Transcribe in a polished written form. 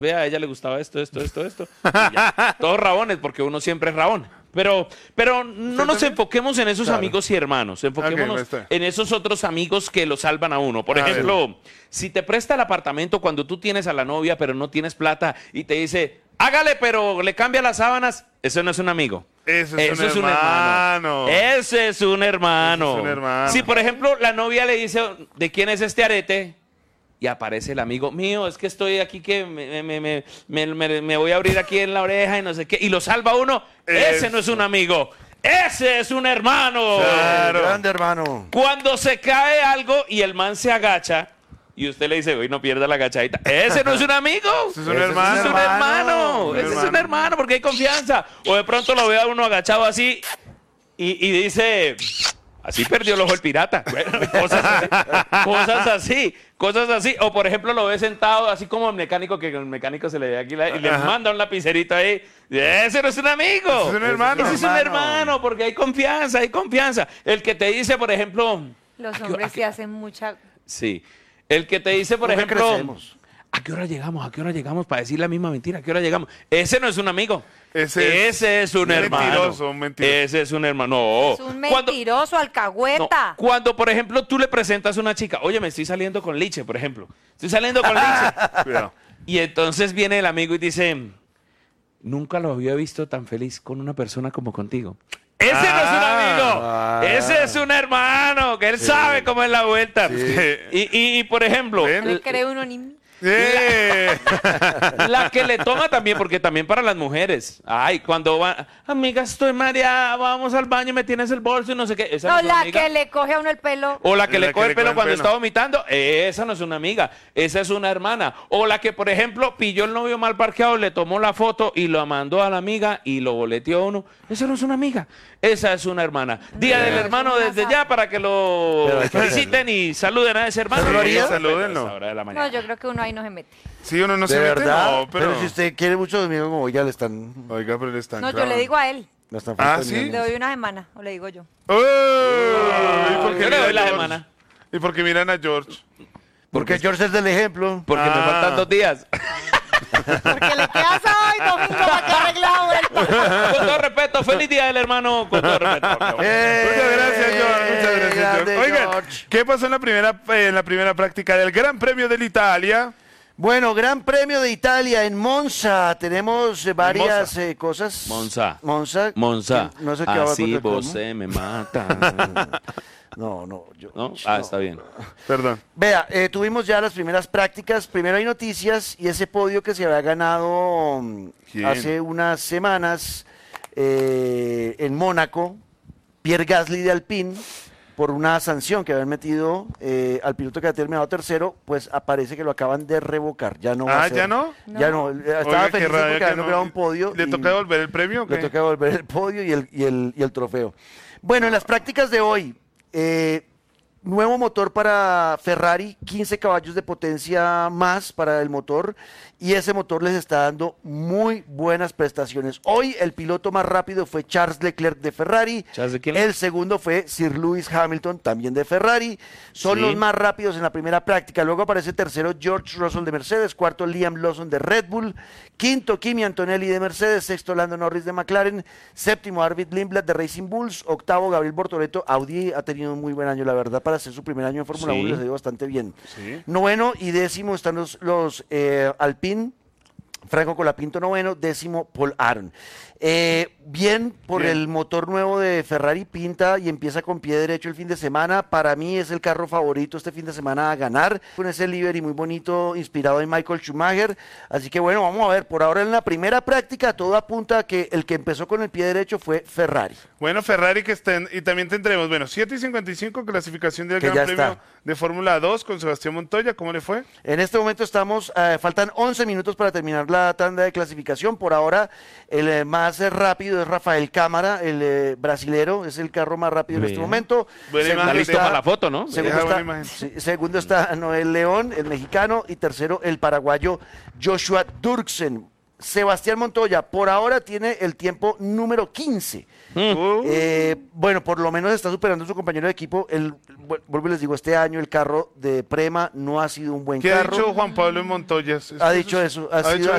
vea, a ella le gustaba esto. Y ya. Todos rabones, porque uno siempre es rabón. Pero no nos enfoquemos en esos amigos y hermanos, enfoquémonos en esos otros amigos que lo salvan a uno. Por ejemplo, si te presta el apartamento cuando tú tienes a la novia, pero no tienes plata, y te dice, hágale, pero le cambia las sábanas, eso no es un amigo. Eso es un hermano. Ese es un hermano. Ese es un hermano. Si, por ejemplo, la novia le dice, ¿de quién es este arete? Y aparece el amigo mío, es que estoy aquí que me voy a abrir aquí en la oreja y no sé qué, y lo salva uno. Ese no es un amigo, ese es un hermano. Claro. Grande hermano. Cuando se cae algo y el man se agacha y usted le dice, uy, no pierda la agachadita, ese no es un amigo. Ese es un hermano. Ese es un hermano. Ese es un hermano porque hay confianza. O de pronto lo ve a uno agachado así y dice... Así perdió el ojo el pirata. Bueno, cosas así. O por ejemplo lo ve sentado así como el mecánico, que el mecánico se le ve aquí y le manda un lapicerito ahí. Ese no es un amigo. Ese es un hermano. Ese es un hermano porque hay confianza, El que te dice, por ejemplo... Los hombres sí hacen mucha... Sí. El que te dice, por ejemplo... Crecemos. ¿A qué hora llegamos? ¿A qué hora llegamos? Para decir la misma mentira. ¿A qué hora llegamos? Ese no es un amigo. Ese es un hermano. Mentiroso. Ese es un hermano. No. Es un mentiroso, alcahueta. Cuando, por ejemplo, tú le presentas a una chica, oye, me estoy saliendo con Liche, por ejemplo. Estoy saliendo con Liche. Y entonces viene el amigo y dice, nunca lo había visto tan feliz con una persona como contigo. Ese no es un amigo. Ese es un hermano, que él sabe cómo es la vuelta. Sí. Y por ejemplo... Le cree uno ni... La que le toma también, porque también para las mujeres. Ay, cuando va, amiga, estoy mareada, vamos al baño, me tienes el bolso y no sé qué. Esa no es una la amiga. que le coge a uno el pelo. O la que le coge el pelo cuando está vomitando. Esa no es una amiga, esa es una hermana. O la que, por ejemplo, pilló el novio mal parqueado, le tomó la foto y lo mandó a la amiga y lo boleteó a uno. Esa no es una amiga, esa es una hermana. Día del hermano desde ya para que lo feliciten y saluden a ese hermano. Salúdenlo. No, yo creo que uno ahí no se mete. Sí, uno no ¿De se mete, verdad? no, pero... si usted quiere mucho conmigo, como ya le están... Oiga, pero le están... No, yo le digo a él. le están ¿sí? Le doy una semana, o le digo yo. ¿Y por qué Yo le doy miran la a semana. ¿Y por qué miran a George? Porque George es del ejemplo. Porque me faltan 2 días. Porque le quedas hoy, domingo, para que arregle la vuelta. Con todo respeto, feliz día del hermano. Con todo respeto. Muchas gracias, George. Muchas gracias, grande, George. Oigan, George. ¿qué pasó en la primera práctica del Gran Premio de Italia? Bueno, Gran Premio de Italia en Monza. Tenemos varias cosas. Monza. Que No sé qué va a Así contar vos cómo. me mata. No. ¿No? Ah, está bien. Perdón. Vea, tuvimos ya las primeras prácticas. Primero hay noticias y ese podio que se había ganado ¿Quién? hace unas semanas en Mónaco, Pierre Gasly de Alpine, por una sanción que habían metido al piloto que había terminado tercero, pues aparece que lo acaban de revocar. Ya no va a ser. ¿ya no? Ya no. Estaba Oiga, qué feliz rabia porque que habían no. logrado un podio. ¿Le y toca devolver el premio o qué? Le toca devolver el podio y el trofeo. Bueno, en las prácticas de hoy, nuevo motor para Ferrari, 15 caballos de potencia más para el motor, y ese motor les está dando muy buenas prestaciones. Hoy el piloto más rápido fue Charles Leclerc de Ferrari. ¿Charles de quién? El segundo fue Sir Lewis Hamilton, también de Ferrari. Son Sí. los más rápidos en la primera práctica. Luego aparece tercero George Russell de Mercedes, cuarto Liam Lawson de Red Bull, quinto Kimi Antonelli de Mercedes, sexto Lando Norris de McLaren, séptimo Arvid Lindblad de Racing Bulls, octavo Gabriel Bortoleto. Audi ha tenido un muy buen año, la verdad, para hacer su primer año en Fórmula 1 les ha ido bastante bien. Sí. Noveno y décimo están los Alpine. Franco Colapinto noveno, décimo Paul Aron. Bien por Bien. el motor nuevo de Ferrari, pinta y empieza con pie derecho el fin de semana. Para mí es el carro favorito este fin de semana a ganar, con ese livery muy bonito inspirado en Michael Schumacher. Así que bueno, vamos a ver, por ahora en la primera práctica todo apunta a que el que empezó con el pie derecho fue Ferrari. Bueno, Ferrari que está y también tendremos, 7:55 clasificación del Que Gran ya Premio está. de Fórmula 2 con Sebastián Montoya. ¿Cómo le fue? En este momento estamos, faltan 11 minutos para terminar la tanda de clasificación. Por ahora, el más rápido es Rafael Cámara, el brasilero, es el carro más rápido en este Bien. momento. Buena Segundo imagen. Está listo para la foto, ¿no? Segundo Deja buena está, imagen. sí, segundo está Noel León, el mexicano, y tercero el paraguayo Joshua Dirksen. Sebastián Montoya, por ahora tiene el tiempo número 15. Bueno, por lo menos está superando a su compañero de equipo. Vuelvo y les digo, este año el carro de Prema no ha sido un buen ¿Qué ha carro. dicho Juan Pablo Montoya? Ha dicho eso, ha sido